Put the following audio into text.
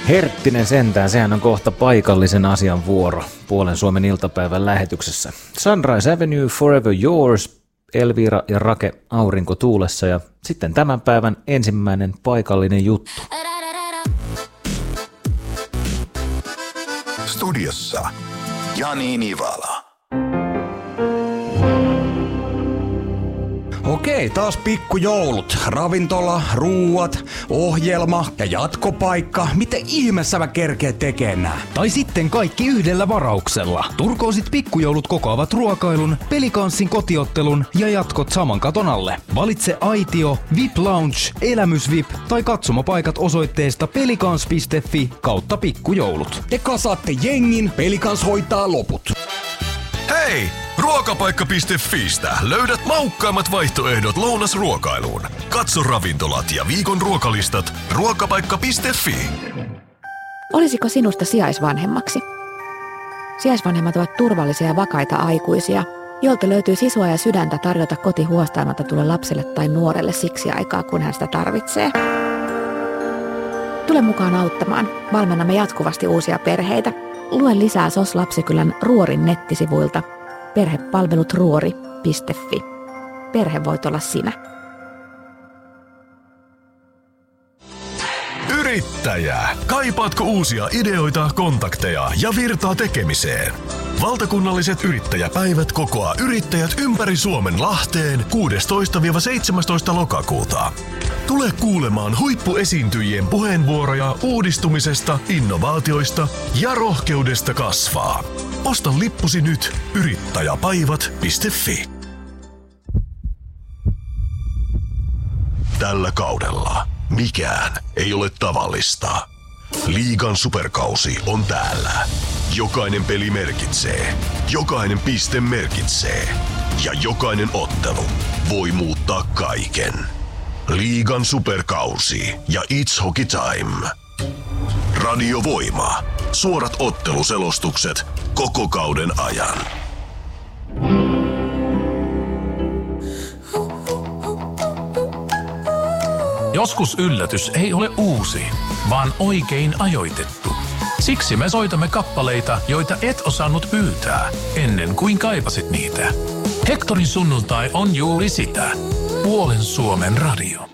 Herttinen sentään, sehän on kohta paikallisen asian vuoro Puolen Suomen iltapäivän lähetyksessä. Sunrise Avenue, Forever Yours, Elvira ja Rake Aurinko tuulessa ja sitten tämän päivän ensimmäinen paikallinen juttu. Studiossa Jani Nivala. Okei, taas pikkujoulut. Ravintola, ruuat, ohjelma ja jatkopaikka. Miten ihmeessä mä kerkeet tekee nää? Tai sitten kaikki yhdellä varauksella. Turkoosit pikkujoulut kokoavat ruokailun, pelikanssin kotiottelun ja jatkot saman katon alle. Valitse aitio, VIP Lounge, elämysvip tai katsomopaikat osoitteesta pelikans.fi/pikkujoulut. Te kasaatte jengin, Pelikans hoitaa loput. Hei! Ruokapaikka.fiistä löydät maukkaimmat vaihtoehdot lounasruokailuun. Katso ravintolat ja viikon ruokalistat ruokapaikka.fi. Olisiko sinusta sijaisvanhemmaksi? Sijaisvanhemmat ovat turvallisia ja vakaita aikuisia, joilta löytyy sisua ja sydäntä tarjota koti huostaanotetulle lapselle tai nuorelle siksi aikaa, kun hän sitä tarvitsee. Tule mukaan auttamaan. Valmennamme jatkuvasti uusia perheitä. Lue lisää SOS Lapsikylän Ruorin nettisivuilta perhepalvelutruori.fi. Perhe voit olla sinä. Yrittäjä! Kaipaatko uusia ideoita, kontakteja ja virtaa tekemiseen? Valtakunnalliset yrittäjäpäivät kokoaa yrittäjät ympäri Suomen Lahteen 16-17 lokakuuta. Tule kuulemaan huippuesiintyjien puheenvuoroja uudistumisesta, innovaatioista ja rohkeudesta kasvaa. Osta lippusi nyt yrittäjäpäivät.fi. Tällä kaudella mikään ei ole tavallista. Liigan superkausi on täällä. Jokainen peli merkitsee, jokainen piste merkitsee ja jokainen ottelu voi muuttaa kaiken. Liigan superkausi ja It's Hockey Time. Radio Voima. Suorat otteluselostukset koko kauden ajan. Joskus yllätys ei ole uusi, vaan oikein ajoitettu. Siksi me soitamme kappaleita, joita et osannut pyytää ennen kuin kaipasit niitä. Hektorin sunnuntai on juuri sitä. Puolen Suomen radio.